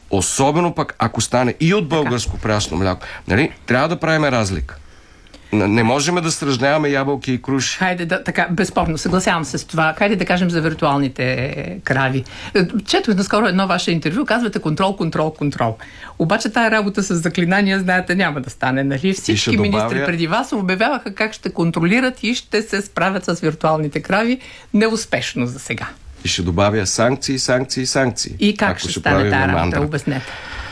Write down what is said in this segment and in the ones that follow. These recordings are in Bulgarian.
Особено пък, ако стане и от българско прясно мляко. Нали? Трябва да правим разлика. Не можем да сравняваме ябълки и круши. Хайде така, безспорно, съгласявам се с това. Хайде да кажем за виртуалните крави. Четох наскоро едно ваше интервю, казвате контрол. Обаче тая работа с заклинания, знаете, няма да стане. Нали? Всички министри преди вас обявяваха как ще контролират и ще се справят с виртуалните крави неуспешно за сега. И ще добавя санкции. И как ще стане тая работа? Обяснете.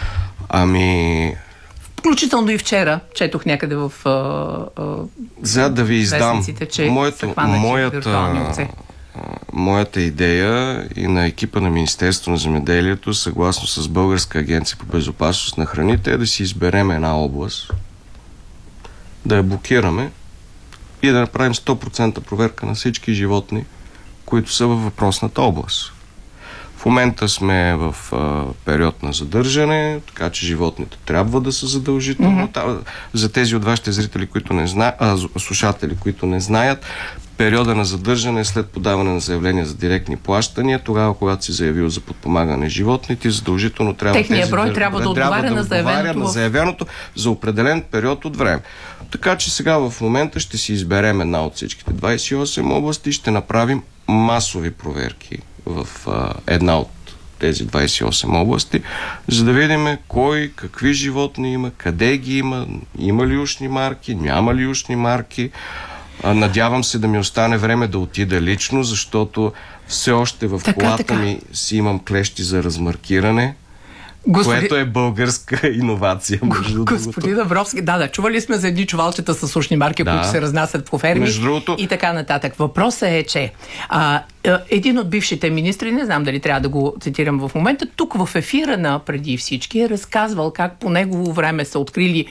Включително и вчера четох някъде в за да ви издам моята идея и на екипа на Министерство на земеделието, съгласно с Българска агенция по безопасност на храните, е да си изберем една област, да я блокираме и да направим 100% проверка на всички животни, които са във въпросната област. В момента сме в период на задържане, така че животните трябва да са задължително. За тези от вашите зрители, които не знаят, слушатели, които не знаят, периода на задържане е след подаване на заявление за директни плащания. Тогава, когато си заявил за подпомагане животните, задължително трябва техния брой трябва да отговаря на заявеното за определен период от време. Така че сега в момента ще си изберем една от всичките 28 области и ще направим масови проверки в една от тези 28 области, за да видим кой, какви животни има, къде ги има ли ушни марки, няма ли ушни марки. Надявам се да ми остане време да отида лично, защото все още в колата ми си имам клещи за размаркиране, което е българска иновация. Господин Абровски, чували сме за едни чувалчета с ушни марки, които се разнасят по ферми и така нататък. Въпросът е, че един от бившите министри, не знам дали трябва да го цитирам в момента, тук в ефира на Преди всички е разказвал как по негово време са открили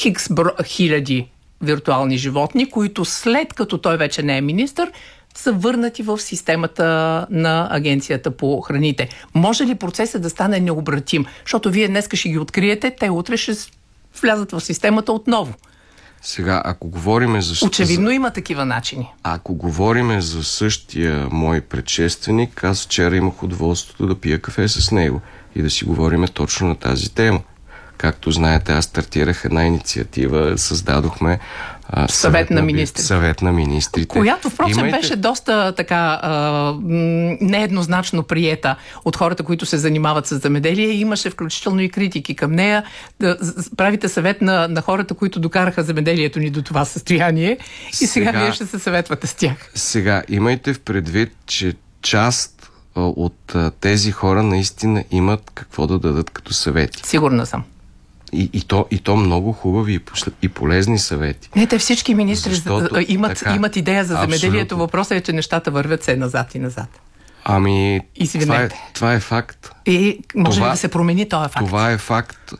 хиляди виртуални животни, които след като той вече не е министър, са върнати в системата на Агенцията по храните. Може ли процесът да стане необратим? Защото вие днес ще ги откриете, те утре ще влязат в системата отново. Сега, ако говорим за... Очевидно има такива начини. Ако говорим за същия мой предшественик, аз вчера имах удоволствието да пия кафе с него и да си говорим точно на тази тема. Както знаете, аз стартирах една инициатива, създадохме Съвет на министрите. Която, впрочем, беше доста така нееднозначно приета от хората, които се занимават с земеделие. Имаше включително и критики към нея. Правите съвет на хората, които докараха земеделието ни до това състояние. И сега вие ще се съветвате с тях. Сега, имайте в предвид, че част от тези хора наистина имат какво да дадат като съвети. Сигурна съм. И то много хубави и полезни съвети. Не, те всички министри имат идея за земеделието. Въпросът е, че нещата вървят се назад и назад. Това е факт. И може ли да се промени този факт? Това е факт.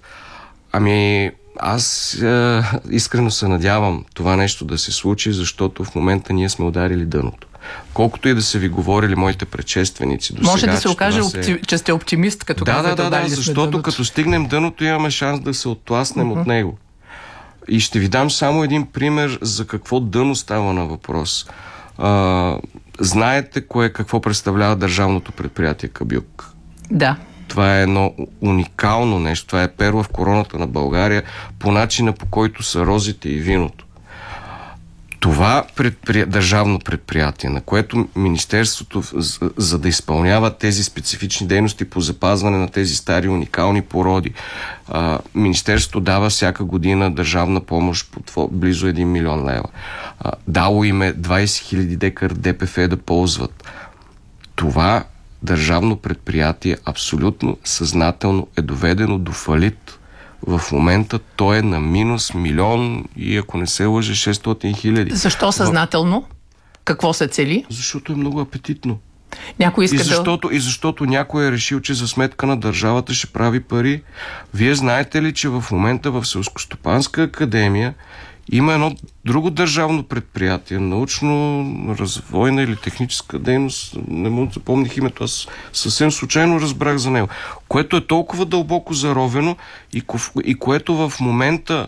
Аз искрено се надявам това нещо да се случи, защото в момента ние сме ударили дъното. Колкото и да са ви говорили моите предшественици до сега. Може да се окаже, че сте оптимист, като казвате защото като стигнем дъното, имаме шанс да се оттласнем от него. И ще ви дам само един пример за какво дъно става на въпрос. Знаете какво представлява държавното предприятие Кабюк? Да. Това е едно уникално нещо. Това е перла в короната на България по начина, по който са розите и виното. Това държавно предприятие, на което Министерството, за да изпълнява тези специфични дейности по запазване на тези стари уникални породи, Министерството дава всяка година държавна помощ по близо 1 милион лева. Дало им е 20 000 декар ДПФ да ползват. Това държавно предприятие абсолютно съзнателно е доведено до фалит. В момента той е на минус 1 милион и, ако не се лъже, 600 хиляди. Защо съзнателно? Какво се цели? Защото е много апетитно. Някой иска защото някой е решил, че за сметка на държавата ще прави пари. Вие знаете ли, че в момента в Селскостопанска академия има едно друго държавно предприятие, научно-развойна или техническа дейност, не му запомних името, аз съвсем случайно разбрах за него, което е толкова дълбоко заровено и което в момента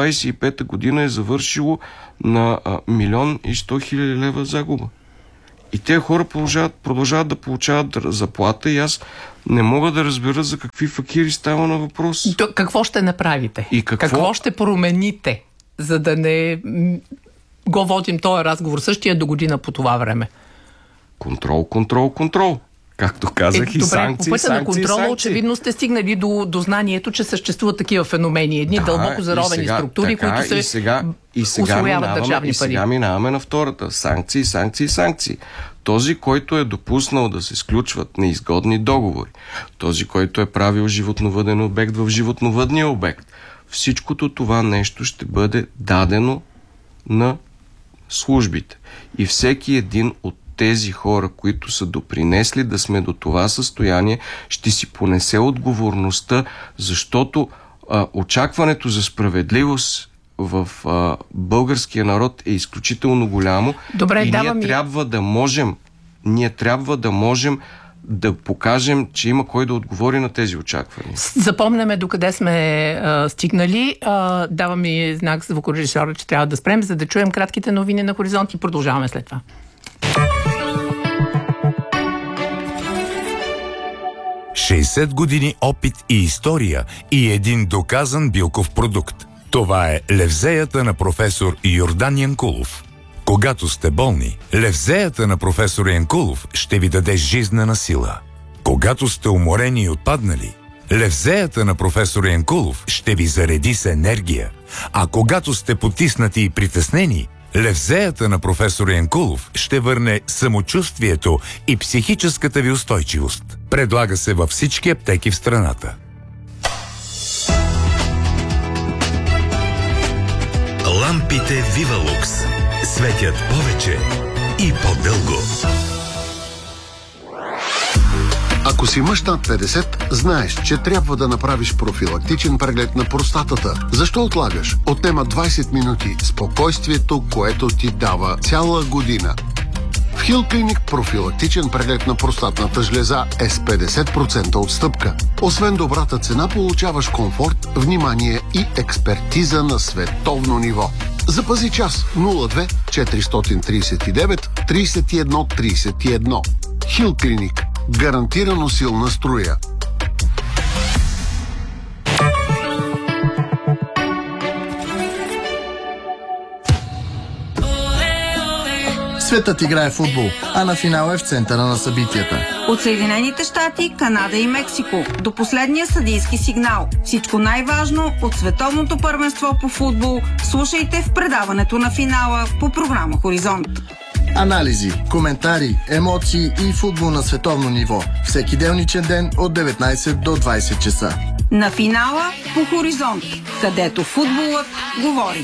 2025 година е завършило на 1 100 000 лева загуба. И тези хора продължават да получават заплата и аз не мога да разбера за какви факири става на въпрос. Какво ще направите? И какво ще промените, за да не го водим този разговор същия до година по това време? Контрол. Както казах, и санкции, по пътя на контрола очевидно сте стигнали до знанието, че съществуват такива феномени. Едни дълбоко заровени структури, които се усвояват държавни пари. И сега минаваме на втората. Санкции. Този, който е допуснал да се сключват неизгодни договори, този, който е правил животновъден обект в животновъдния обект, всичкото това нещо ще бъде дадено на службите. И всеки един от тези хора, които са допринесли да сме до това състояние, ще си понесе отговорността, защото очакването за справедливост в българския народ е изключително голямо. Добре, и ние трябва да можем да покажем, че има кой да отговори на тези очаквания. Запомняме докъде сме стигнали. Дава ми знак звукорежисьора, че трябва да спрем, за да чуем кратките новини на Хоризонт и продължаваме след това. ...60 години опит и история и един доказан билков продукт. Това е левзеята на професор Йордан Янкулов. Когато сте болни, левзеята на професор Янкулов ще ви даде жизнена сила. Когато сте уморени и отпаднали, левзеята на професор Янкулов ще ви зареди с енергия. А когато сте потиснати и притеснени, левзеята на професор Янкулов ще върне самочувствието и психическата ви устойчивост. Предлага се във всички аптеки в страната. Лампите Вивалукс светят повече и по-дълго. Ако си мъж над 50, знаеш, че трябва да направиш профилактичен преглед на простатата. Защо отлагаш? Отнема 20 минути спокойствието, което ти дава цяла година. В Хил Клиник профилактичен преглед на простатната жлеза е с 50% отстъпка. Освен добрата цена, получаваш комфорт, внимание и експертиза на световно ниво. Запази час 02 439 31 31. Хил Клиник. Гарантирано силна струя. Светът играе футбол, а на финала е в центъра на събитията. От Съединените щати, Канада и Мексико до последния съдийски сигнал. Всичко най-важно от световното първенство по футбол слушайте в предаването на финала по програма Хоризонт. Анализи, коментари, емоции и футбол на световно ниво. Всеки делничен ден от 19 до 20 часа. На финала по Хоризонт, където футболът говори.